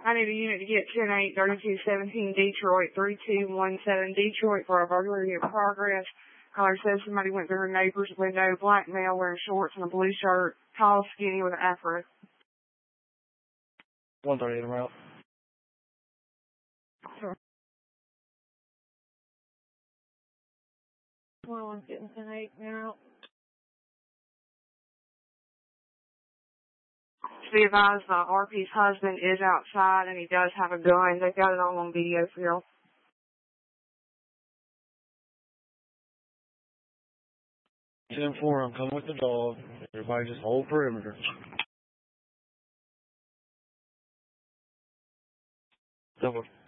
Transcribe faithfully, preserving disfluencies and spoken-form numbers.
I need a unit to get ten eight thirty-two seventeen Detroit, three two one seven Detroit for a burglary in progress. Caller says somebody went through her neighbor's window, black male wearing shorts and a blue shirt, tall, skinny with an afro. one thirty-eight, I'm out. Sure. twenty-one getting ten eight, now. To be advised, uh, R P's husband is outside and he does have a gun. They've got it all on video for y'all. ten four, I'm coming with the dog. Everybody just hold perimeter. Double.